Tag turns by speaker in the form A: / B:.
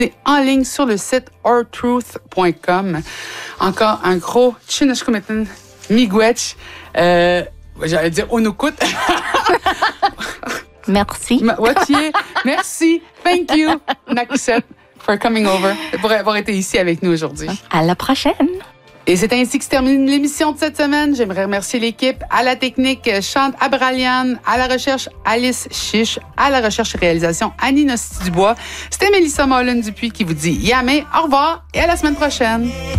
A: en ligne sur le site ourtruth.com. Encore un gros chinashkumitan miigwech. J'allais dire onukut.
B: Merci.
A: Watier, merci. Thank you, Nakuset, for coming over, pour avoir été ici avec nous aujourd'hui.
B: À la prochaine.
A: Et c'est ainsi que se termine l'émission de cette semaine. J'aimerais remercier l'équipe, à la technique, Chante Abralian, à la recherche, Alice Chiche, à la recherche et réalisation, Annie Nosti-Dubois. C'était Mélissa Mollin-Dupuis qui vous dit yamé, au revoir et à la semaine prochaine.